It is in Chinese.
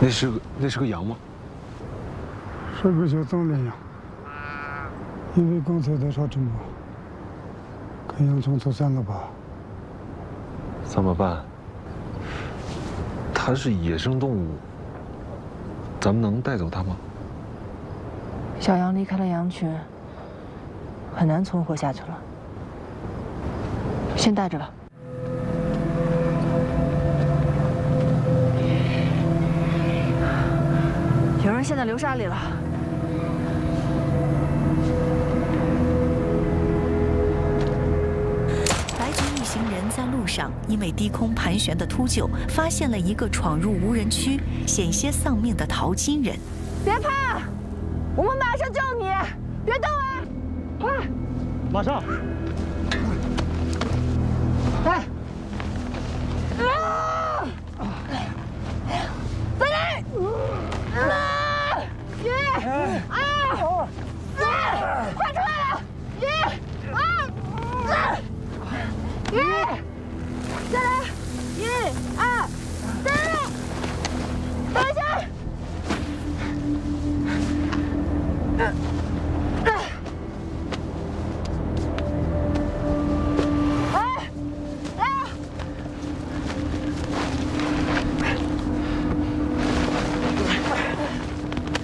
那是个羊吗？ 是个小藏羚羊，因为刚才在沙尘暴，跟洋葱才3个疤。 3个半。它是野生动物，咱们能带走它吗？ 小羊离开了羊群，很难存活下去了。先带着吧。有人陷在流沙里了。 白族一行人在路上，因为低空盘旋的秃鹫，发现了一个闯入无人区、险些丧命的淘金人。 别怕，我们马上救你，别动啊！快， 马上！ 来。